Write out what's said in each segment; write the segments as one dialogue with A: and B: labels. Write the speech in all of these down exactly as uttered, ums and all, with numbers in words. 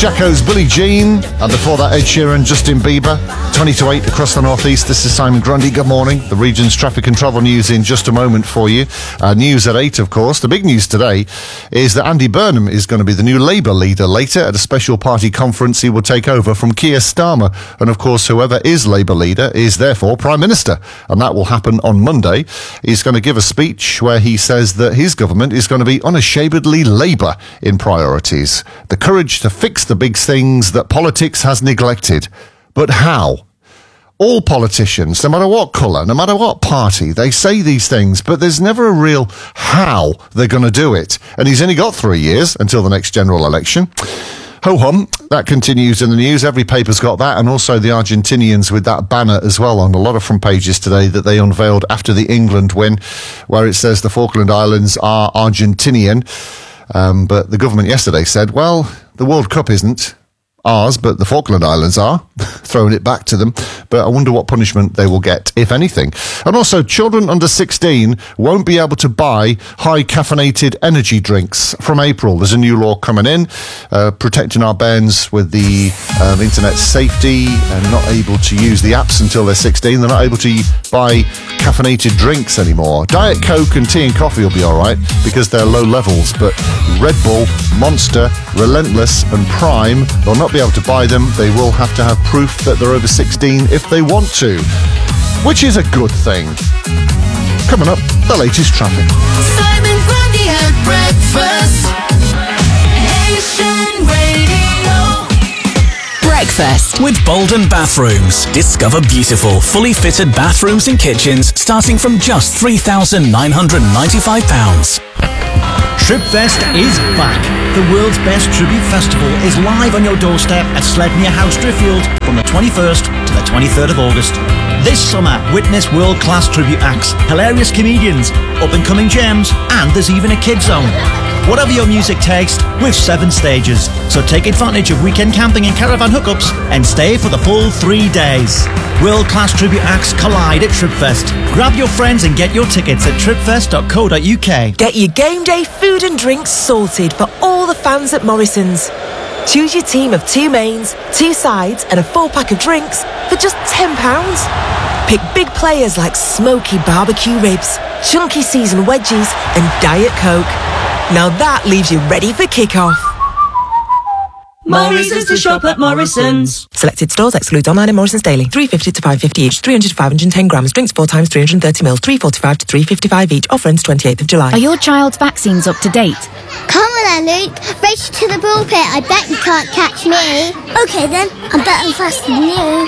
A: Jacko's Billie Jean, and before that Ed Sheeran, Justin Bieber. twenty to eight across the northeast. This is Simon Grundy. Good morning. The region's traffic and travel news in just a moment for you. Uh, news at eight, of course. The big news today is that Andy Burnham is going to be the new Labour leader. Later at a special party conference, he will take over from Keir Starmer. And of course, whoever is Labour leader is therefore Prime Minister. And that will happen on Monday. He's going to give a speech where he says that his government is going to be unashamedly Labour in priorities. The courage to fix the big things that politics has neglected. But how? All politicians, no matter what colour, no matter what party, they say these things, but there's never a real how they're going to do it. And he's only got three years until the next general election. Ho-hum, that continues in the news. Every paper's got that, and also the Argentinians with that banner as well on a lot of front pages today that they unveiled after the England win, where it says the Falkland Islands are Argentinian. Um, but the government yesterday said, well, the World Cup isn't ours, but the Falkland Islands are, throwing it back to them. But I wonder what punishment they will get, if anything. And also, children under sixteen won't be able to buy high-caffeinated energy drinks from April. There's a new law coming in, uh, protecting our bairns with the um, internet safety and not able to use the apps until they're sixteen. They're not able to buy caffeinated drinks anymore. Diet Coke and tea and coffee will be all right because they're low levels, but Red Bull, Monster, Relentless and Prime, they'll not be able to buy them. They will have to have proof that they're over sixteen if they want to, which is a good thing. Coming up, the latest traffic.
B: Simon Grundy at breakfast. Nation Radio.
C: Breakfast with Bolden Bathrooms. Discover beautiful, fully fitted bathrooms and kitchens starting from just three thousand nine hundred ninety-five pounds.
D: Tripfest is back. The world's best tribute festival is live on your doorstep at Sledmere House, Driffield from the twenty-first to the twenty-third of August. This summer, witness world-class tribute acts, hilarious comedians, up-and-coming gems, and there's even a kids zone. Whatever your music taste, with seven stages. So take advantage of weekend camping and caravan hookups and stay for the full three days. World-class tribute acts collide at Tripfest. Grab your friends and get your tickets at tripfest dot co dot uk.
E: Get your game day food and drinks sorted for all the fans at Morrison's. Choose your team of two mains, two sides and a four-pack of drinks for just ten pounds. Pick big players like smoky barbecue ribs, chunky seasoned wedgies and Diet Coke. Now that leaves you ready for kick-off.
B: Morrison's to shop at Morrison's.
E: Selected stores exclude online and Morrison's daily. three fifty to five fifty each, three hundred to five hundred ten grams. Drinks four times three hundred thirty mils, three forty-five to three fifty-five each. Offer ends twenty-eighth of July.
F: Are your child's vaccines up to date?
G: Come on then, Luke. Race to the ball pit. I bet you can't catch me. Okay then, I'm better and faster than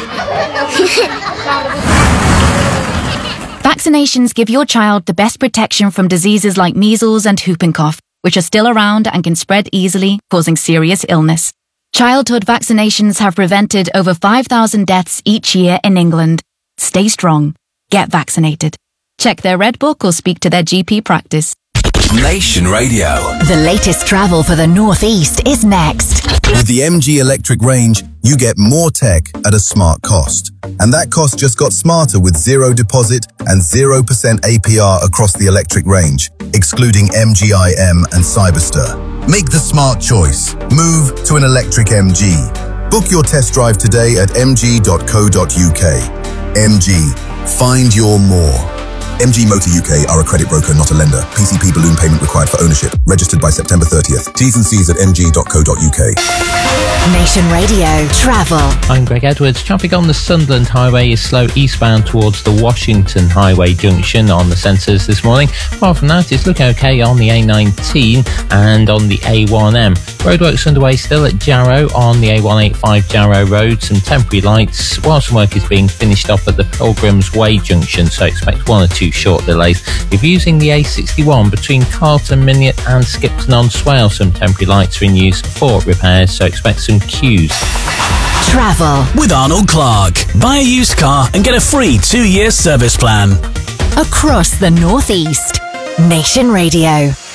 G: you.
F: Vaccinations give your child the best protection from diseases like measles and whooping cough, which are still around and can spread easily, causing serious illness. Childhood vaccinations have prevented over five thousand deaths each year in England. Stay strong. Get vaccinated. Check their Red Book or speak to their G P practice.
C: Nation Radio.
H: The latest travel for the Northeast is next.
I: With the M G Electric range, you get more tech at a smart cost. And that cost just got smarter with zero deposit and zero percent A P R across the electric range, excluding M G I M and Cyberster. Make the smart choice. Move to an electric M G. Book your test drive today at m g dot co dot u k. M G. Find your more. M G Motor U K are a credit broker, not a lender. P C P balloon payment required for ownership. Registered by September thirtieth. T's and C's at m g dot co dot u k.
H: Nation Radio Travel.
J: I'm Greg Edwards. Traffic on the Sunderland Highway is slow eastbound towards the Washington Highway junction on the sensors this morning. Apart from that, it's looking okay on the A nineteen and on the A one M. Roadworks underway still at Jarrow on the A one eighty-five Jarrow Road. Some temporary lights while some work is being finished off at the Pilgrims Way junction, so expect one or two short delays. If you're using the A sixty-one between Carlton, Miniot and Skipton on Swale, some temporary lights are in use for repairs, so expect some queues.
H: Travel
C: with Arnold Clark. Buy a used car and get a free two-year service plan.
H: across the Northeast. Nation Radio.